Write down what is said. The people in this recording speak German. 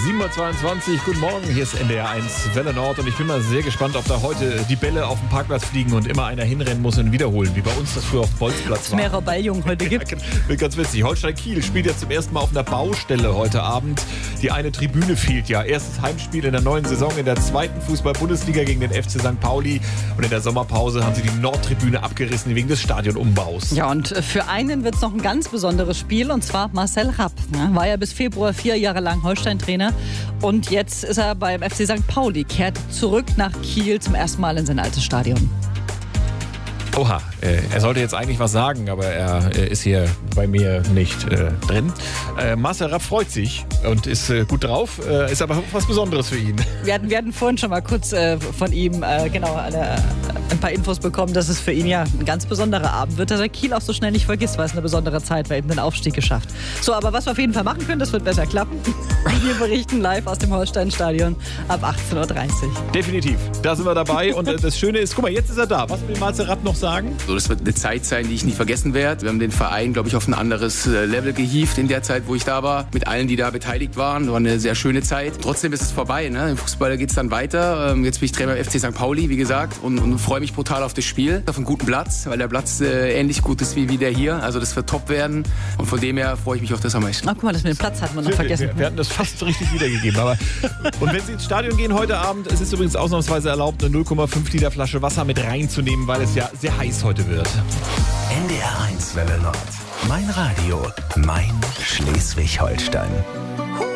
7:22 Uhr, guten Morgen, hier ist NDR 1 Welle Nord und ich bin mal sehr gespannt, ob da heute die Bälle auf dem Parkplatz fliegen und immer einer hinrennen muss und wiederholen, wie bei uns das früher auf dem Bolzplatz war. Mehrere Balljungen heute gibt. Ja, ganz witzig. Holstein Kiel spielt ja zum ersten Mal auf einer Baustelle heute Abend. Die eine Tribüne fehlt ja. Erstes Heimspiel in der neuen Saison in der zweiten Fußball-Bundesliga gegen den FC St. Pauli. Und in der Sommerpause haben sie die Nordtribüne abgerissen wegen des Stadionumbaus. Ja, und für einen wird es noch ein ganz besonderes Spiel, und zwar Marcel Rapp. War ja bis Februar 4 Jahre lang Holstein-Trainer und jetzt ist er beim FC St. Pauli, kehrt zurück nach Kiel zum ersten Mal in sein altes Stadion. Oha, er sollte jetzt eigentlich was sagen, aber er ist hier bei mir nicht drin. Marcel Rapp freut sich und ist gut drauf, ist aber was Besonderes für ihn. Wir hatten vorhin schon mal kurz von ihm ein paar Infos bekommen, dass es für ihn ja ein ganz besonderer Abend wird, dass er Kiel auch so schnell nicht vergisst, weil es eine besondere Zeit war, eben den Aufstieg geschafft. So, aber was wir auf jeden Fall machen können, das wird besser klappen. Wir berichten live aus dem Holstein-Stadion ab 18:30 Uhr. Definitiv, da sind wir dabei und das Schöne ist, guck mal, jetzt ist er da. Was will Marcel Rapp noch sagen? So, das wird eine Zeit sein, die ich nie vergessen werde. Wir haben den Verein, glaube ich, auf ein anderes Level gehievt in der Zeit, wo ich da war. Mit allen, die da beteiligt waren. War eine sehr schöne Zeit. Trotzdem ist es vorbei. Ne? Im Fußball geht es dann weiter. Jetzt bin ich Trainer beim FC St. Pauli, wie gesagt. Und freue mich brutal auf das Spiel. Auf einen guten Platz, weil der Platz ähnlich gut ist wie der hier. Also das wird top werden. Und von dem her freue ich mich auf das am meisten. Ach, guck mal, das mit dem Platz hatten wir noch vergessen. Wir hatten das fast richtig wiedergegeben. Aber und wenn Sie ins Stadion gehen heute Abend, es ist übrigens ausnahmsweise erlaubt, eine 0,5 Liter Flasche Wasser mit reinzunehmen, weil es ja sehr heiß heute wird. NDR 1 Welle Nord. Mein Radio, mein Schleswig-Holstein.